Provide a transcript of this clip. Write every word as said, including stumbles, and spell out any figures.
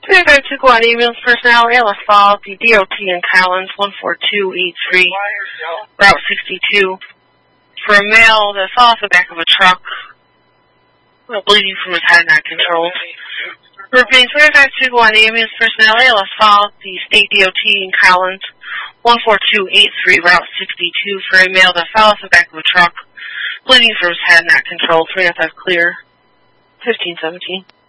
twenty-five two one ambulance personnel, A L S Fall, the D O T in Collins, one four two eight three, Route sixty-two. For a male that fell off the back of a truck, well, bleeding from his head, not controlled. Repeating, twenty-five two one ambulance personnel, A L S Fall, the state D O T in Collins, one four two eight three, Route sixty-two. For a male that fell off the back of a truck, bleeding from his head, not controlled. three oh five clear. fifteen seventeen.